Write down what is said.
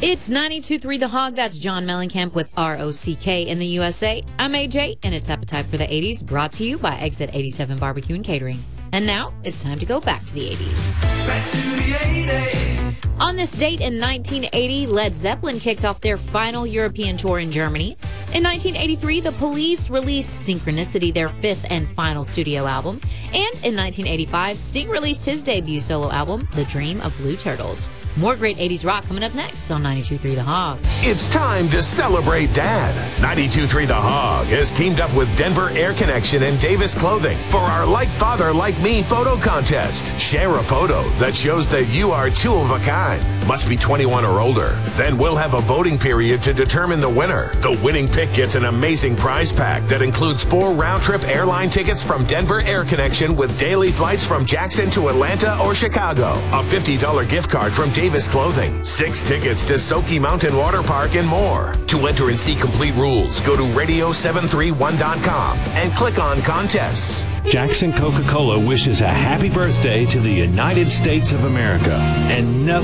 It's 92.3 The Hog. That's John Mellencamp with ROCK in the USA. I'm AJ, and it's Appetite for the 80s, brought to you by Exit 87 Barbecue and Catering. And now, it's time to go back to the 80s. Back to the 80s. On this date in 1980, Led Zeppelin kicked off their final European tour in Germany. In 1983, The Police released Synchronicity, their fifth and final studio album. And in 1985, Sting released his debut solo album, The Dream of Blue Turtles. More great 80s rock coming up next on 92.3 The Hog. It's time to celebrate Dad. 92.3 The Hog has teamed up with Denver Air Connection and Davis Clothing for our Like Father, Like Me photo contest. Share a photo that shows that you are two of a kind. Must be 21 or older. Then we'll have a voting period to determine the winner. The winning pick gets an amazing prize pack that includes 4 round-trip airline tickets from Denver Air Connection with daily flights from Jackson to Atlanta or Chicago. A $50 gift card from Davis Clothing, 6 tickets to Soaky Mountain Water Park, and more. To enter and see complete rules, go to radio731.com and click on contests. Jackson Coca-Cola wishes a happy birthday to the United States of America and nothing